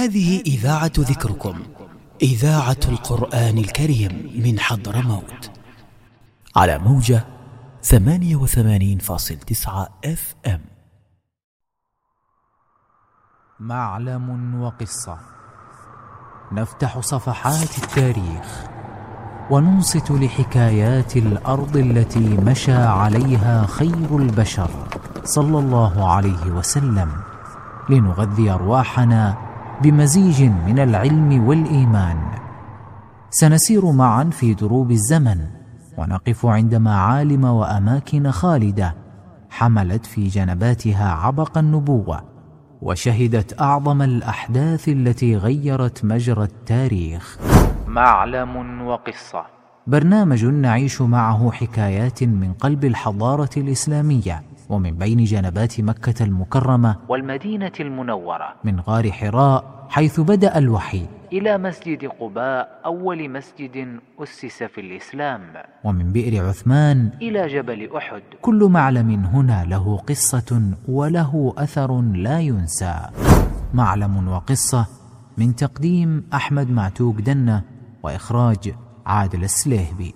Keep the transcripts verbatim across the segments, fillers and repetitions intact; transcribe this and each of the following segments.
هذه إذاعة ذكركم، إذاعة القرآن الكريم من حضرموت، على موجة ثمانية وثمانين فاصل تسعة اف ام. معلم وقصة، نفتح صفحات التاريخ وننصت لحكايات الأرض التي مشى عليها خير البشر صلى الله عليه وسلم، لنغذي أرواحنا بمزيج من العلم والإيمان. سنسير معا في دروب الزمن ونقف عند معالم وأماكن خالدة حملت في جنباتها عبق النبوة، وشهدت أعظم الأحداث التي غيرت مجرى التاريخ. معلم وقصة، برنامج نعيش معه حكايات من قلب الحضارة الإسلامية، ومن بين جنبات مكة المكرمة والمدينة المنورة، من غار حراء حيث بدأ الوحي، إلى مسجد قباء أول مسجد أسس في الإسلام، ومن بئر عثمان إلى جبل أحد. كل معلم هنا له قصة وله أثر لا ينسى. معلم وقصة، من تقديم أحمد معتوق دنة، وإخراج عادل السليهبي.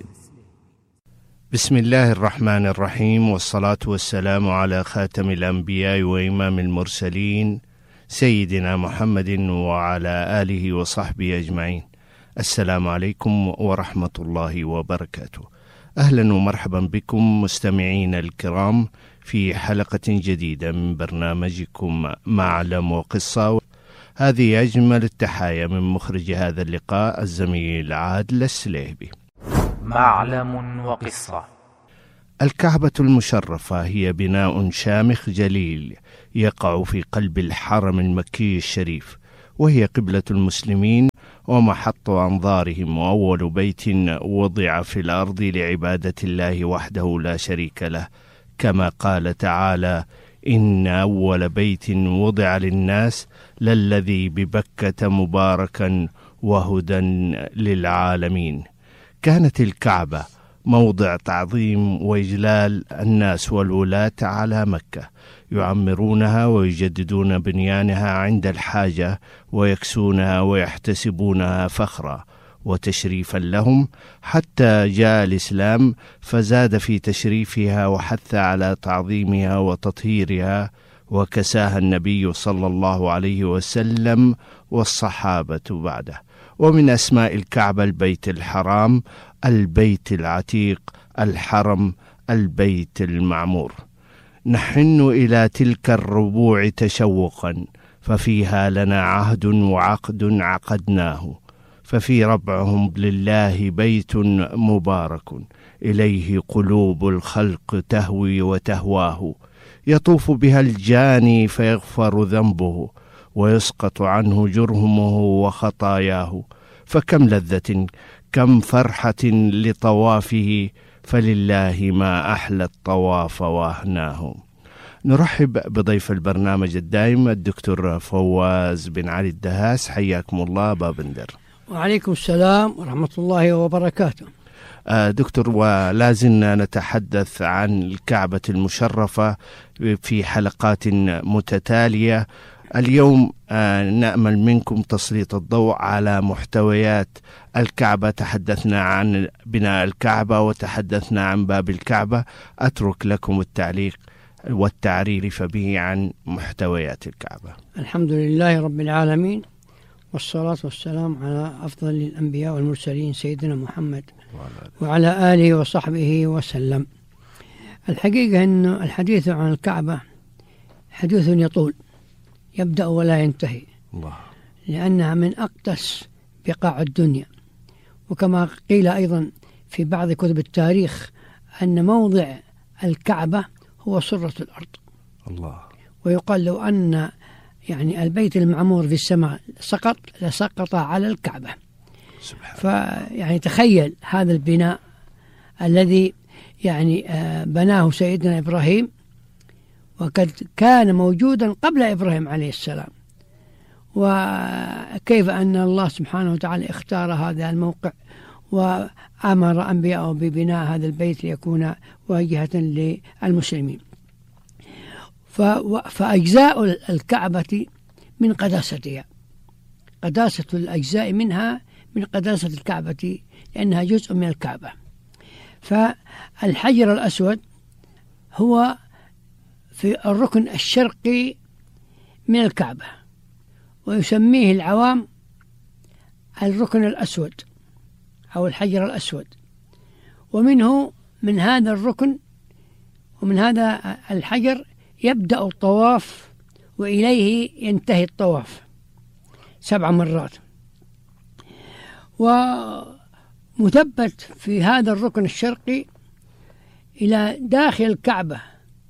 بسم الله الرحمن الرحيم، والصلاة والسلام على خاتم الأنبياء وإمام المرسلين سيدنا محمد وعلى آله وصحبه أجمعين. السلام عليكم ورحمة الله وبركاته. أهلا ومرحبا بكم مستمعين الكرام في حلقة جديدة من برنامجكم معلم وقصة. هذه أجمل التحايا من مخرج هذا اللقاء الزميل عادل السليهبي. معلم وقصة. الكعبة المشرفة هي بناء شامخ جليل يقع في قلب الحرم المكي الشريف، وهي قبلة المسلمين ومحط أنظارهم، وأول بيت وضع في الأرض لعبادة الله وحده لا شريك له، كما قال تعالى: إن أول بيت وضع للناس للذي ببكة مباركا وهدى للعالمين. كانت الكعبة موضع تعظيم وإجلال الناس والولاة على مكة، يعمرونها ويجددون بنيانها عند الحاجة، ويكسونها ويحتسبونها فخرا وتشريفا لهم، حتى جاء الإسلام فزاد في تشريفها وحث على تعظيمها وتطهيرها، وكساها النبي صلى الله عليه وسلم والصحابة بعده. ومن أسماء الكعبة البيت الحرام، البيت العتيق، الحرم، البيت المعمور. نحن إلى تلك الربوع تشوقا، ففيها لنا عهد وعقد عقدناه، ففي ربعهم لله بيت مبارك، إليه قلوب الخلق تهوي وتهواه، يطوف بها الجاني فيغفر ذنبه، ويسقط عنه جرهمه وخطاياه، فكم لذة كم فرحة لطوافه، فلله ما أحلى الطواف وأهناه. نرحب بضيف البرنامج الدائم الدكتور فواز بن علي الدهاس. حياكم الله بابندر. وعليكم السلام ورحمة الله وبركاته. دكتور، ولازلنا نتحدث عن الكعبة المشرفة في حلقات متتالية. اليوم نأمل منكم تسليط الضوء على محتويات الكعبة. تحدثنا عن بناء الكعبة وتحدثنا عن باب الكعبة. أترك لكم التعليق والتعريف به عن محتويات الكعبة. الحمد لله رب العالمين، والصلاة والسلام على أفضل الأنبياء والمرسلين سيدنا محمد وعلى آله وصحبه وسلم. الحقيقة أن الحديث عن الكعبة حديث يطول، يبدأ ولا ينتهي، الله، لأنها من أقدس بقاع الدنيا. وكما قيل أيضا في بعض كتب التاريخ أن موضع الكعبة هو سرة الأرض، الله. ويقال لو أن يعني البيت المعمور في السماء سقط لسقط على الكعبة. فيعني تخيل هذا البناء الذي يعني بناه سيدنا إبراهيم، وقد كان موجودا قبل إبراهيم عليه السلام، وكيف أن الله سبحانه وتعالى اختار هذا الموقع وأمر أنبياءه ببناء هذا البيت ليكون واجهة للمسلمين. فأجزاء الكعبة من قداستها، قداسة الأجزاء منها من قداسة الكعبة لأنها جزء من الكعبة. فالحجر الأسود هو في الركن الشرقي من الكعبة، ويسميه العوام الركن الأسود أو الحجر الأسود. ومنه من هذا الركن ومن هذا الحجر يبدأ الطواف وإليه ينتهي الطواف سبع مرات. ومثبت في هذا الركن الشرقي إلى داخل الكعبة،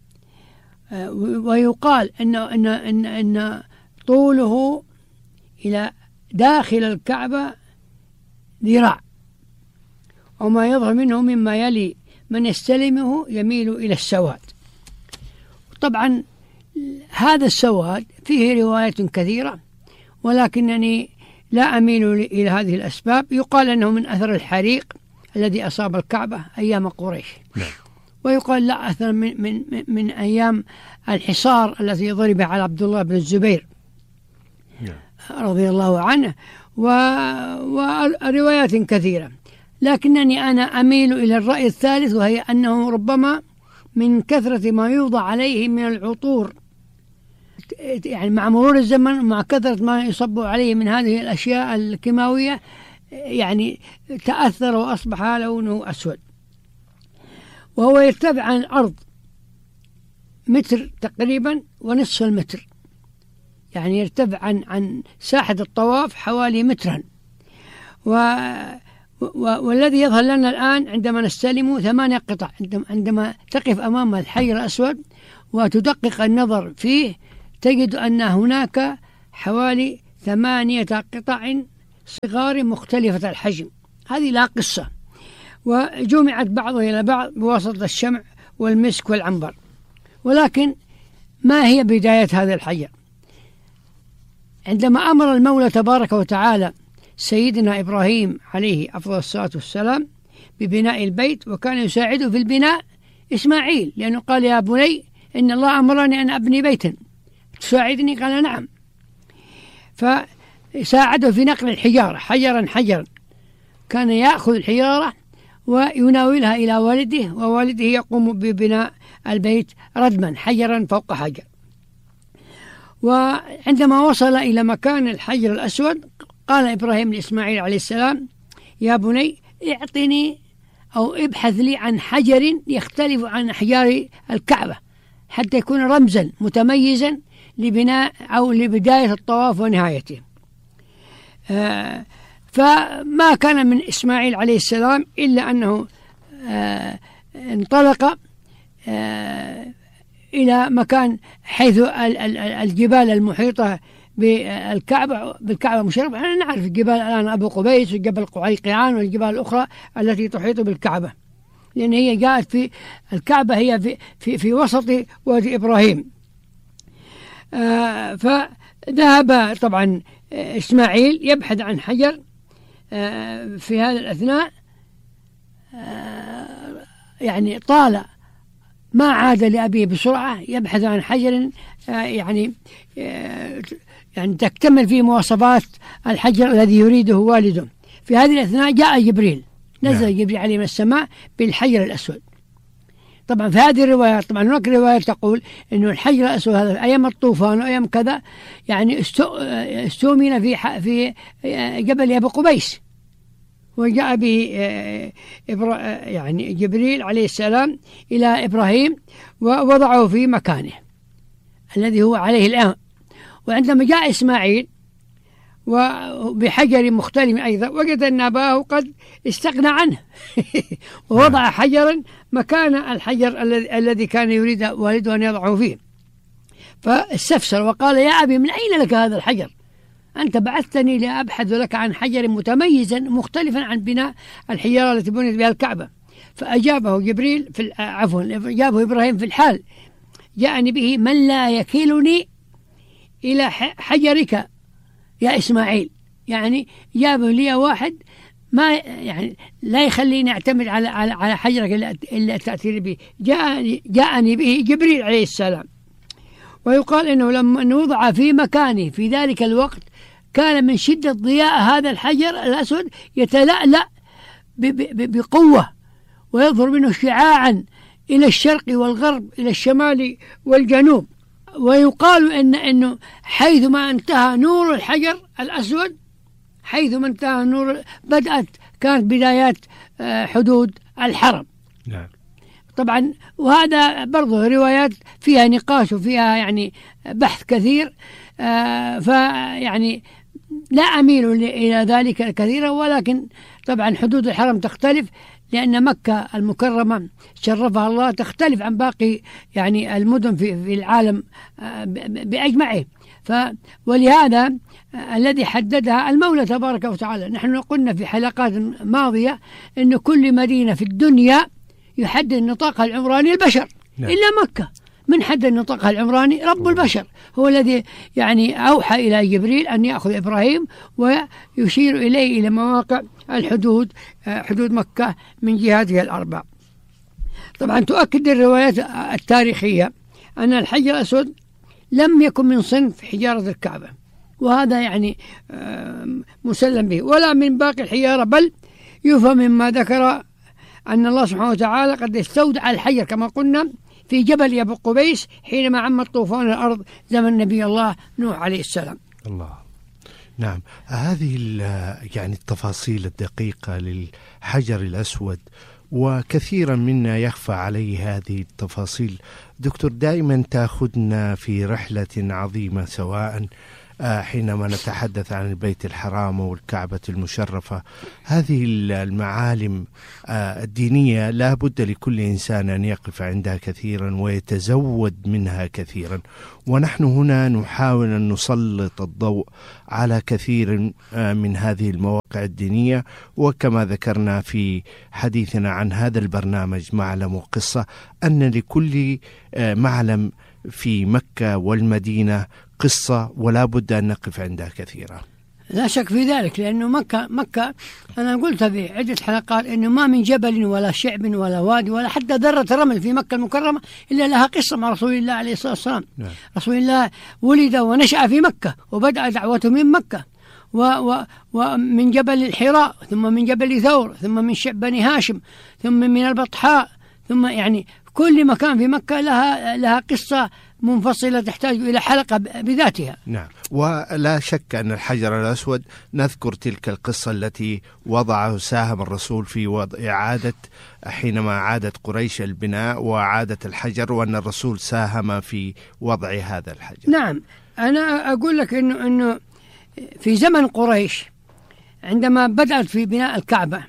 ويقال إن إن إن إن طوله إلى داخل الكعبة ذراع، وما يظهر منه مما يلي من يستلمه يميل إلى السواد. طبعا هذا السواد فيه روايات كثيرة، ولكنني لا أميل إلى هذه الأسباب. يقال أنه من أثر الحريق الذي أصاب الكعبة أيام قريش، ويقال لا أثر من, من, من أيام الحصار الذي ضرب على عبد الله بن الزبير رضي الله عنه، وروايات كثيرة. لكنني أنا أميل إلى الرأي الثالث، وهي أنه ربما من كثرة ما يوضع عليه من العطور، يعني مع مرور الزمن مع كثرة ما يصب عليه من هذه الأشياء الكيماوية، يعني تأثر وأصبح لونه أسود. وهو يرتفع عن الأرض متر تقريبا ونصف المتر، يعني يرتفع عن عن ساحة الطواف حوالي مترا. و والذي يظهر لنا الآن عندما نستلمه ثمانية قطع. عندما تقف أمام الحجر الأسود وتدقق النظر فيه تجد أن هناك حوالي ثمانية قطع صغار مختلفة الحجم. هذه لا قصة، وجمعت بعضها إلى بعض بواسطة الشمع والمسك والعنبر. ولكن ما هي بداية هذا الحجر؟ عندما أمر المولى تبارك وتعالى سيدنا إبراهيم عليه أفضل الصلاة والسلام ببناء البيت، وكان يساعده في البناء إسماعيل، لأنه قال يا بني إن الله أمرني أن أبني بيتا تساعدني، قال نعم. فساعده في نقل الحجارة حجرا حجرا، كان يأخذ الحجارة ويناولها إلى والده، ووالده يقوم ببناء البيت ردما حجرا فوق حجر. وعندما وصل إلى مكان الحجر الأسود قال إبراهيم لإسماعيل عليه السلام يا بني اعطني أو ابحث لي عن حجر يختلف عن أحجار الكعبة حتى يكون رمزا متميزا لبناء أو لبداية الطواف ونهايته. آه فما كان من إسماعيل عليه السلام إلا أنه آه انطلق آه إلى مكان حيث الجبال المحيطة بالكعبة بالكعبة مشرفة. احنا نعرف الجبال الآن أبو قبيس وجبل قعيقعان والجبال الأخرى التي تحيط بالكعبة، لأن هي جاءت في الكعبة هي في في, في وسط وادي إبراهيم. آه فذهب طبعا إسماعيل يبحث عن حجر. آه في هذا الأثناء آه يعني طال ما عاد لأبيه بسرعة يبحث عن حجر آه يعني آه يعني تكتمل فيه مواصفات الحجر الذي يريده والده. في هذه الأثناء جاء جبريل، نزل نعم. جبريل عليه من السماء بالحجر الأسود. طبعا في هذه الروايات طبعا هناك رواية تقول إنه الحجر الأسود هذا أيام الطوفان وأيام كذا يعني استؤمن في في جبل أبو قبيس، وجاء به يعني جبريل عليه السلام إلى إبراهيم ووضعه في مكانه الذي هو عليه الآن. وعندما جاء إسماعيل وبحجر مختلف أيضا وجد أن أباه قد استغنى عنه ووضع حجرا مكان الحجر الذي كان يريد والده أن يضعه فيه. فاستفسر وقال يا أبي من أين لك هذا الحجر؟ أنت بعثتني لأبحث لك عن حجر متميزا مختلفا عن بناء الحجارة التي بنيت بها الكعبة. فأجابه جبريل في عفوا أجابه إبراهيم في الحال جاءني به من لا يكلني إلى حجرك يا إسماعيل، يعني جابه لي واحد ما يعني لا يخليني أعتمد على على على حجرك إلا تأتي به. جاءني جاءني به جبريل عليه السلام. ويقال إنه لما وضع في مكانه في ذلك الوقت كان من شدة ضياء هذا الحجر الأسود يتلألأ بقوة ويظهر منه شعاعا إلى الشرق والغرب إلى الشمال والجنوب. ويقال إن إنه حيثما انتهى نور الحجر الأسود حيثما انتهى نور بدأت كانت بدايات حدود الحرم. نعم. طبعا وهذا برضه روايات فيها نقاش وفيها يعني بحث كثير، فيعني لا أميل إلى ذلك كثيرا، ولكن طبعا حدود الحرم تختلف لأن مكة المكرمة شرفها الله تختلف عن باقي يعني المدن في في العالم بأجمعه. ف ولهذا الذي حددها المولى تبارك وتعالى. نحن قلنا في حلقات ماضية أن كل مدينة في الدنيا يحدد نطاقها العمراني البشر. نعم. إلا مكة من حدد نطاقها العمراني رب البشر، هو الذي يعني أوحى إلى جبريل أن يأخذ إبراهيم ويشير إليه إلى مواقع الحدود حدود مكة من جهاتها الأربع. طبعا تؤكد الروايات التاريخية أن الحجر الأسود لم يكن من صنف حجارة الكعبة، وهذا يعني مسلم به، ولا من باقي الحجارة، بل يفهم مما ذكر أن الله سبحانه وتعالى قد استودع الحجر كما قلنا في جبل أبو قبيس حينما عم طوفان الأرض زمن نبي الله نوح عليه السلام. الله. نعم. هذه يعني التفاصيل الدقيقة للحجر الأسود وكثيرا منا يخفى عليه هذه التفاصيل. دكتور دائما تأخذنا في رحلة عظيمة، سواء حينما نتحدث عن البيت الحرام والكعبة المشرفة. هذه المعالم الدينية لا بد لكل إنسان أن يقف عندها كثيرا ويتزود منها كثيرا، ونحن هنا نحاول أن نسلط الضوء على كثير من هذه المواقع الدينية. وكما ذكرنا في حديثنا عن هذا البرنامج معلم وقصة أن لكل معلم في مكة والمدينة قصة ولا بد أن نقف عندها كثيرا. لا شك في ذلك، لأنه مكة مكة أنا قلت في عدة حلقات أنه ما من جبل ولا شعب ولا وادي ولا حتى ذرة رمل في مكة المكرمة إلا لها قصة مع رسول الله عليه الصلاة والسلام. نعم. رسول الله ولد ونشأ في مكة وبدأ دعوته من مكة، و و ومن جبل الحراء، ثم من جبل ثور، ثم من شعب بني هاشم، ثم من البطحاء، ثم يعني كل مكان في مكة لها لها قصة منفصلة تحتاج إلى حلقة بذاتها. نعم. ولا شك أن الحجر الأسود نذكر تلك القصة التي وضعه ساهم الرسول في وضع إعادة حينما عادت قريش البناء وعادت الحجر، وأن الرسول ساهم في وضع هذا الحجر. نعم. أنا أقول لك إنه إنه في زمن قريش عندما بدأت في بناء الكعبة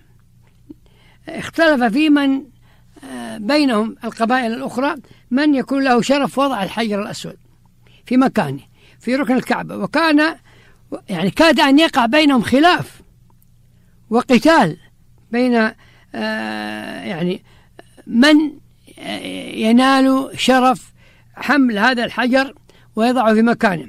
اختلف في من بينهم القبائل الأخرى من يكون له شرف وضع الحجر الأسود في مكانه في ركن الكعبة، وكان يعني كاد أن يقع بينهم خلاف وقتال بين يعني من ينال شرف حمل هذا الحجر ويضعه في مكانه.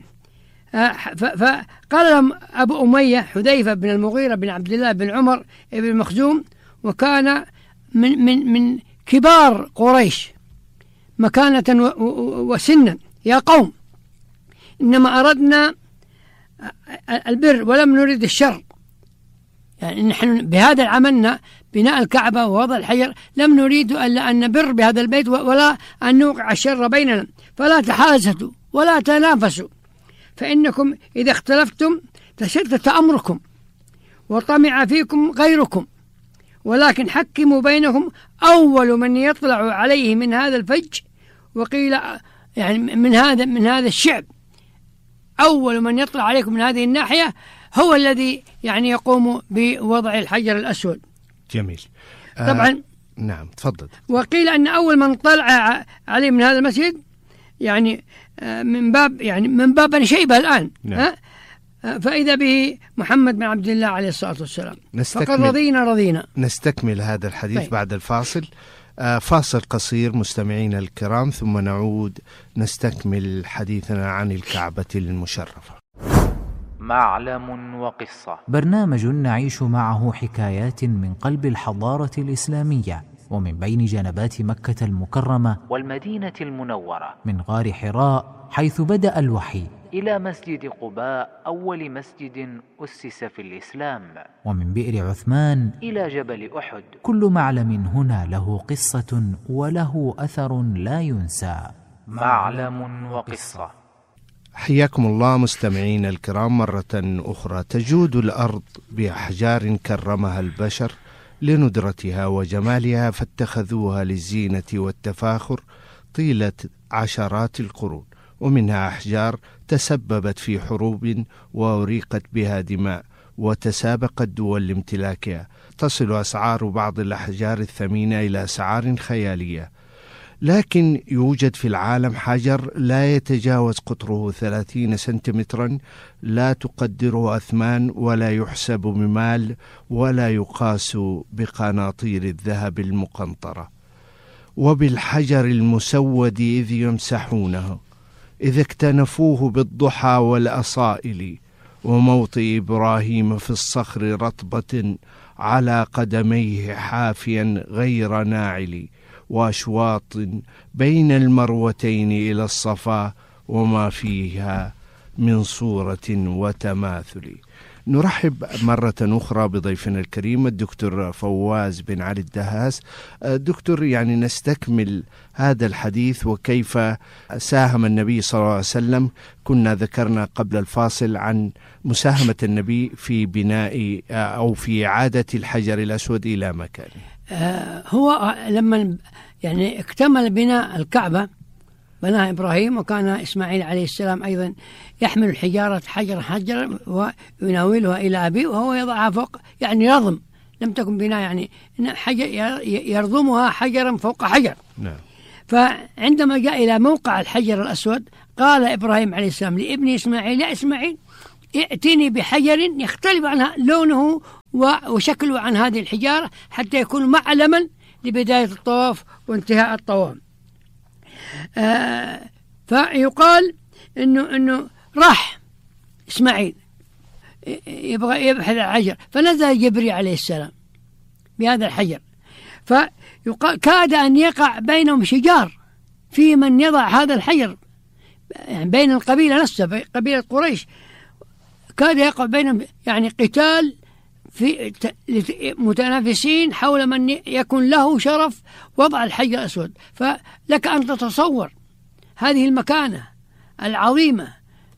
فقال لهم أبو أمية حذيفة بن المغيرة بن عبد الله بن عمر بن مخزوم، وكان من من من كبار قريش مكانة وسنا: يا قوم، إنما أردنا البر ولم نريد الشر. يعني نحن بهذا عملنا بناء الكعبة ووضع الحجر، لم نريد ألا أن نبر بهذا البيت ولا أن نوقع الشر بيننا، فلا تحاسدوا ولا تنافسوا، فإنكم إذا اختلفتم تشتت أمركم وطمع فيكم غيركم، ولكن حكموا بينهم أول من يطلع عليه من هذا الفج، وقيل يعني من هذا من هذا الشعب، أول من يطلع عليكم من هذه الناحية هو الذي يعني يقوم بوضع الحجر الأسود. جميل. طبعا آه نعم تفضل. وقيل أن أول من طلع عليه من هذا المسجد يعني من باب يعني من باب بني شيبة الآن. نعم. فإذا به محمد بن عبد الله عليه الصلاة والسلام. فقد رضينا رضينا. نستكمل هذا الحديث طيب. بعد الفاصل. آه فاصل قصير مستمعينا الكرام، ثم نعود نستكمل حديثنا عن الكعبة المشرفة. معلم وقصة، برنامج نعيش معه حكايات من قلب الحضارة الإسلامية ومن بين جنبات مكة المكرمة والمدينة المنورة، من غار حراء حيث بدأ الوحي، إلى مسجد قباء أول مسجد أسس في الإسلام، ومن بئر عثمان إلى جبل أحد. كل معلم هنا له قصة وله أثر لا ينسى. معلم وقصة. حياكم الله مستمعين الكرام مرة أخرى. تجود الأرض بأحجار كرمها البشر لندرتها وجمالها، فاتخذوها للزينة والتفاخر طيلة عشرات القرون، ومنها أحجار تسببت في حروب وأريقت بها دماء وتسابقت دول لامتلاكها. تصل أسعار بعض الأحجار الثمينة إلى أسعار خيالية، لكن يوجد في العالم حجر لا يتجاوز قطره ثلاثين سنتيمترا، لا تقدره أثمان ولا يحسب بمال ولا يقاس بقناطير الذهب المقنطرة. وبالحجر المسود إذ يمسحونه، إذ اكتنفوه بالضحى والأصائل، وموطئ إبراهيم في الصخر رطبة على قدميه حافيا غير ناعل، وأشواط بين المروتين إلى الصفا وما فيها من صورة وتماثل. نرحب مرة أخرى بضيفنا الكريم الدكتور فواز بن علي الدهاس. دكتور، يعني نستكمل هذا الحديث وكيف ساهم النبي صلى الله عليه وسلم. كنا ذكرنا قبل الفاصل عن مساهمة النبي في بناء أو في إعادة الحجر الأسود إلى مكانه. هو لما يعني اكتمل بناء الكعبة بناها إبراهيم، وكان إسماعيل عليه السلام أيضا يحمل الحجارة حجر حجر ويناولها إلى أبيه وهو يضعها فوق، يعني يرضم، لم تكن بناء يعني حجر يرضمها حجرا فوق حجر. نعم. فعندما جاء إلى موقع الحجر الأسود قال إبراهيم عليه السلام لابنه إسماعيل: يا إسماعيل ائتني بحجر يختلف عنها لونه وشكله عن هذه الحجارة حتى يكون معلما لبداية الطواف وانتهاء الطواف. آه فيقال إنه إنه راح إسماعيل يبغى يبحث عن الحجر، فنزل جبريل عليه السلام بهذا الحجر، فيقال كاد أن يقع بينهم شجار في من يضع هذا الحجر، يعني بين القبيلة نفسها، قبيلة قريش، كاد يقع بينهم يعني قتال في متنافسين حول من يكون له شرف وضع الحجر الأسود. فلك أن تتصور هذه المكانة العظيمة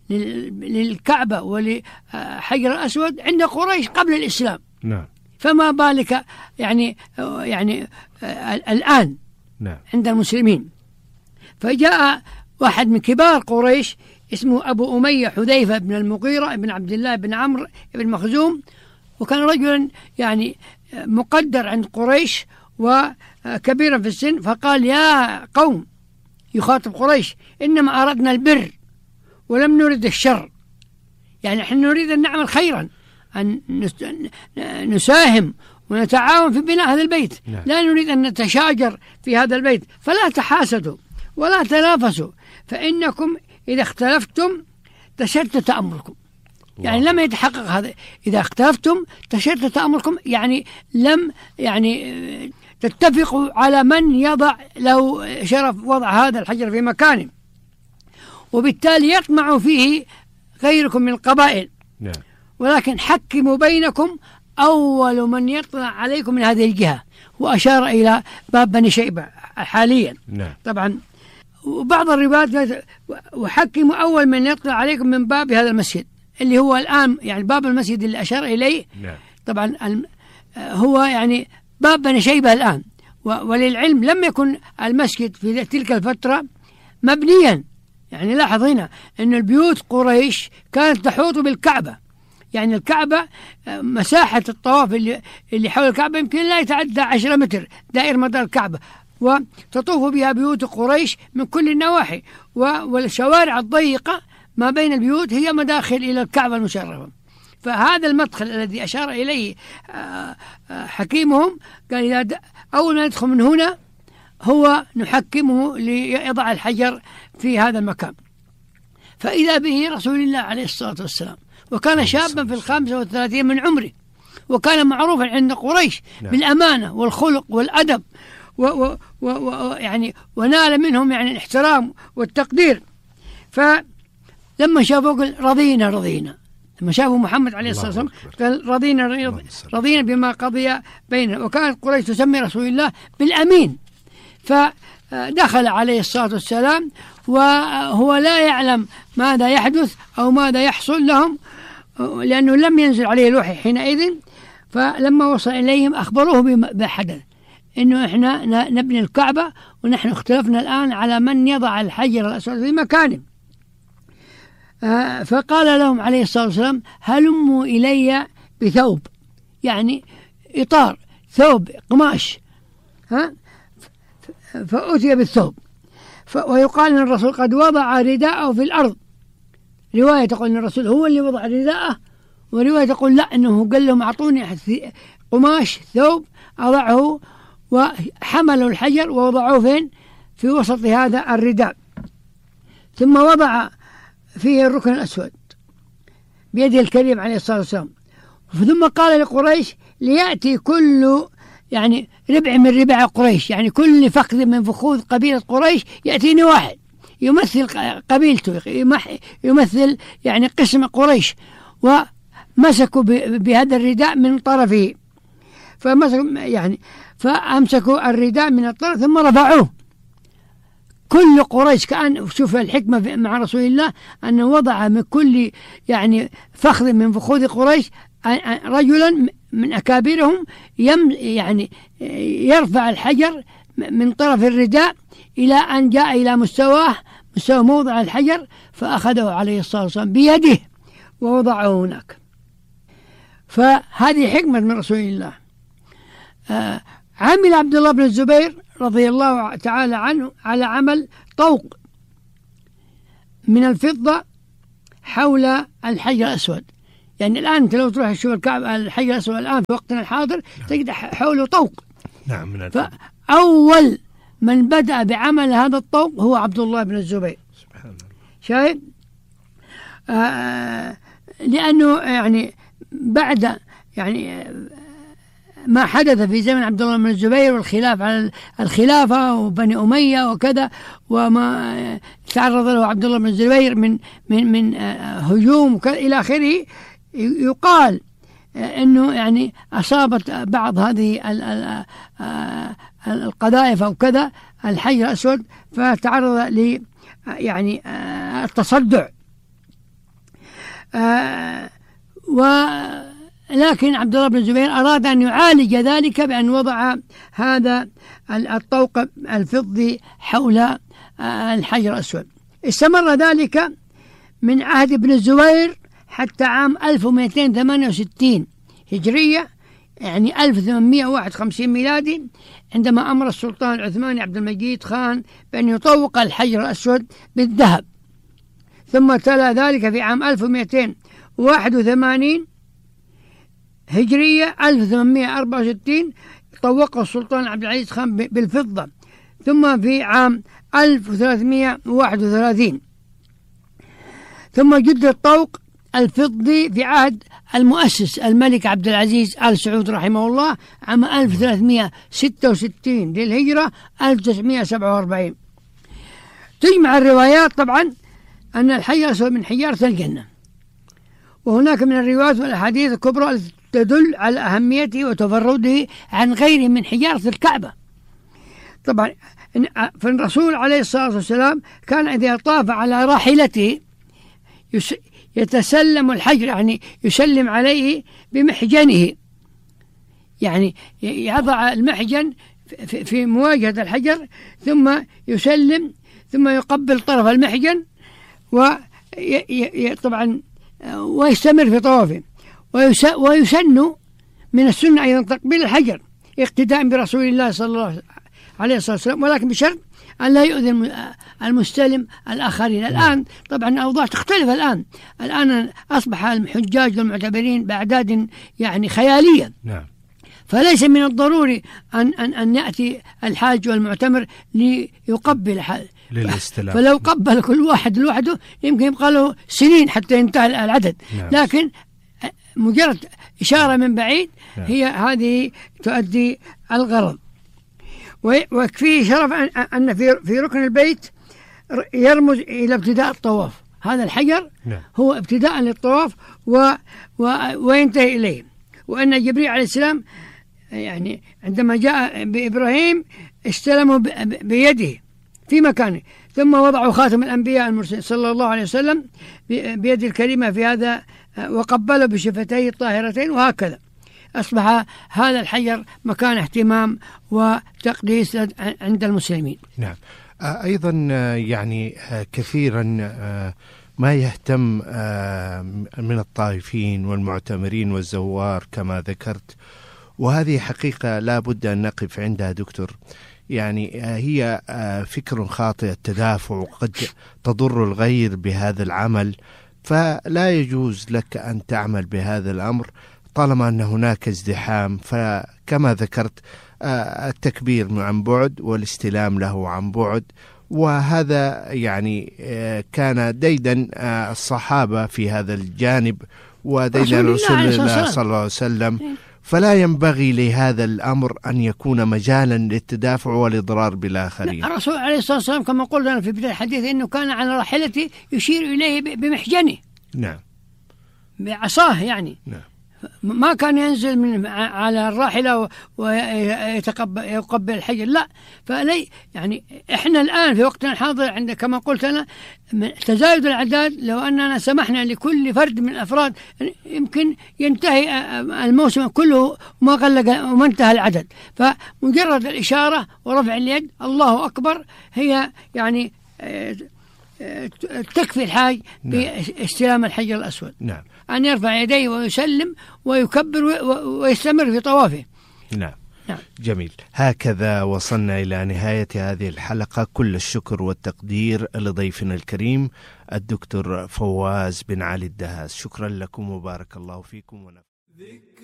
للكعبة ولحجر الأسود عند قريش قبل الإسلام. نعم. فما بالك يعني يعني الآن نعم. عند المسلمين. فجاء واحد من كبار قريش اسمه أبو أمية حذيفة بن المغيرة بن عبد الله بن عمرو بن مخزوم، وكان رجلا يعني مقدر عند قريش وكبيرا في السن، فقال: يا قوم، يخاطب قريش، إنما أردنا البر ولم نرد الشر، يعني نحن نريد أن نعمل خيرا، أن نساهم ونتعاون في بناء هذا البيت، لا نريد أن نتشاجر في هذا البيت، فلا تحاسدوا ولا تنافسوا، فإنكم إذا اختلفتم تشتت أمركم. يعني لم يتحقق هذا، إذا اختلفتم تشتت أمركم، يعني لم يعني تتفقوا على من يضع له شرف وضع هذا الحجر في مكانه، وبالتالي يطمع فيه غيركم من القبائل. نعم. ولكن حكموا بينكم أول من يطلع عليكم من هذه الجهة، وأشار إلى باب بني شيبة حاليا. نعم. طبعا وبعض الروايات وحكموا أول من يطلع عليكم من باب هذا المسجد اللي هو الآن يعني باب المسجد اللي أشار إليه. نعم. طبعا هو يعني باب بني شيبة الآن، وللعلم لم يكن المسجد في تلك الفترة مبنيا. يعني لاحظ هنا أن البيوت قريش كانت تحوط بالكعبة، يعني الكعبة مساحة الطواف اللي, اللي حول الكعبة يمكن لا يتعدى عشرة متر دائر مدار الكعبة، وتطوف بها بيوت قريش من كل النواحي، والشوارع الضيقة ما بين البيوت هي مداخل إلى الكعبة المشرفة. فهذا المدخل الذي أشار إليه حكيمهم قال: إذا أول ما ندخل من هنا هو نحكمه ليضع الحجر في هذا المكان. فإذا به رسول الله عليه الصلاة والسلام، وكان شابا في الخامسة والثلاثين من عمره، وكان معروفا عند قريش بالأمانة والخلق والأدب و و و يعني ونال منهم يعني الاحترام والتقدير. فلما شافوا قال رضينا رضينا، لما شافوا محمد عليه الصلاة والسلام قال رضينا رضينا بما قضي بيننا. وكانت قريش تسمي رسول الله بالأمين، فدخل عليه الصلاة والسلام وهو لا يعلم ماذا يحدث أو ماذا يحصل لهم، لأنه لم ينزل عليه الوحي حينئذ. فلما وصل إليهم أخبروه بحدث، إنه إحنا نبني الكعبة ونحن اختلفنا الآن على من يضع الحجر الأسود في مكانه. فقال لهم عليه الصلاة والسلام هلموا إلي بثوب، يعني إطار ثوب قماش، ها فأتي بالثوب. ويقال أن الرسول قد وضع رداءه في الأرض، رواية تقول أن الرسول هو اللي وضع رداءه، ورواية تقول لا أنه قال لهم أعطوني قماش ثوب أضعه، وحملوا الحجر ووضعوه فين؟ في وسط هذا الرداء، ثم وضع فيه الركن الأسود بيده الكريم عليه الصلاة والسلام. ثم قال لقريش ليأتي كل يعني ربع من ربع قريش، يعني كل فخذ من فخوذ قبيلة قريش يأتيني واحد يمثل قبيلته، يمثل يعني قسم قريش. ومسكوا بهذا الرداء من طرفه، فمسكوا يعني فأمسكوا الرداء من الطرف ثم رفعوه. كل قريش كأن شوف الحكمة مع رسول الله أنه وضع من كل يعني فخذ من فخوذ قريش رجلا من أكابرهم يم يعني يرفع الحجر من طرف الرداء إلى أن جاء إلى مستواه مستوى موضع الحجر، فأخذه عليه الصلاة والسلام بيده ووضعه هناك. فهذه حكمة من رسول الله. آه عمل عبد الله بن الزبير رضي الله تعالى عنه على عمل طوق من الفضة حول الحجر الأسود. يعني الآن أنت لو تروح تشوف الكعبة الحجر الأسود الآن في وقتنا الحاضر تجد حوله طوق. نعم من الفضة. فأول من بدأ بعمل هذا الطوق هو عبد الله بن الزبير. سبحان الله. شايف؟ آه لأنه يعني بعد يعني ما حدث في زمن عبد الله بن الزبير والخلاف على الخلافة وبني أمية وكذا، وما تعرض له عبد الله بن الزبير من من من هجوم إلى آخره، يقال إنه يعني أصابت بعض هذه القذائف أو كذا الحجر الأسود، فتعرض ل يعني التصدع. و لكن عبد الله بن الزبير أراد أن يعالج ذلك بأن وضع هذا الطوق الفضي حول الحجر الأسود. استمر ذلك من عهد ابن الزبير حتى عام ألف ومئتين وثمانية وستين هجرية، يعني ألف وثمانمئة وواحد وخمسين ميلادي، عندما أمر السلطان العثماني عبد المجيد خان بأن يطوق الحجر الأسود بالذهب. ثم تلا ذلك في عام ألف ومئتين وواحد وثمانين هجرية ألف وثمانمئة وأربعة وستين طوقه السلطان عبد العزيز خان بالفضة. ثم في عام ألف وثلاثمئة وواحد وثلاثين ثم جد الطوق الفضي في عهد المؤسس الملك عبد العزيز آل سعود رحمه الله عام ألف وثلاثمئة وستة وستين للهجرة ألف وتسعمئة وسبعة وأربعين. تجمع الروايات طبعا أن الحجر الأسود من حجارة الجنة، وهناك من الروايات والأحاديث الكبرى التي تدل على أهميته وتفرده عن غيره من حجارة الكعبة. طبعا فالرسول عليه الصلاة والسلام كان إذا طاف على راحلته يتسلم الحجر، يعني يسلم عليه بمحجنه، يعني يضع المحجن في مواجهة الحجر ثم يسلم ثم يقبل طرف المحجن، وطبعا ويستمر في طوافه. ويسن من السنة أيضا تقبيل الحجر اقتداء برسول الله صلى الله عليه والسلام، ولكن بشرط أن لا يؤذي المستلم الآخرين. الآن طبعا الأوضاع تختلف، الآن الآن أصبح الحجاج والمعتبرين بأعداد يعني خيالية. نعم. فليس من الضروري أن أن أن يأتي الحاج والمعتمر ليقبل للاستلام. فلو قبل كل واحد لوحده يمكن يبقى له سنين حتى ينتهي العدد. نعم. لكن مجرد إشارة من بعيد هي هذه تؤدي الغرض. ويكفيه شرف أن في ركن البيت يرمز إلى ابتداء الطواف. هذا الحجر هو ابتداء للطواف و و وينتهي إليه. وأن جبريل عليه السلام يعني عندما جاء بإبراهيم استلمه بيده في مكانه، ثم وضعوا خاتم الأنبياء المرسلين صلى الله عليه وسلم بيد الكريمة في هذا، وقبله بشفتيه الطاهرتين، وهكذا أصبح هذا الحجر مكان اهتمام وتقديس عند المسلمين. نعم. أيضا يعني كثيرا ما يهتم من الطائفين والمعتمرين والزوار كما ذكرت، وهذه حقيقة لا بد أن نقف عندها دكتور. يعني هي فكر خاطئ التدافع، وقد تضر الغير بهذا العمل، فلا يجوز لك أن تعمل بهذا الأمر طالما أن هناك ازدحام. فكما ذكرت التكبير عن بعد والاستلام له عن بعد، وهذا يعني كان ديدا الصحابة في هذا الجانب وديدا رسول الله صلى الله عليه وسلم، فلا ينبغي لهذا الأمر أن يكون مجالا للتدافع والإضرار بالآخرين. الرسول عليه الصلاة والسلام كما قلنا في بداية الحديث إنه كان على راحلته يشير إليه بمحجنه، نعم، بعصاه يعني، نعم، ما كان ينزل من على الراحلة ويتقبل يقبل الحجر، لا. فلي يعني إحنا الآن في وقتنا الحاضر عند كما قلت أنا تزايد الأعداد، لو أننا سمحنا لكل فرد من الأفراد يمكن ينتهي الموسم كله وما غلق وما انتهى العدد. فمجرد الإشارة ورفع اليد الله أكبر هي يعني تكفي الحاج باستلام الحجر الأسود. نعم. أن يرفع يديه ويسلم ويكبر ويستمر في طوافه. نعم. نعم. جميل. هكذا وصلنا إلى نهاية هذه الحلقة. كل الشكر والتقدير لضيفنا الكريم الدكتور فواز بن علي الدهاس. شكرا لكم وبارك الله فيكم ونفع.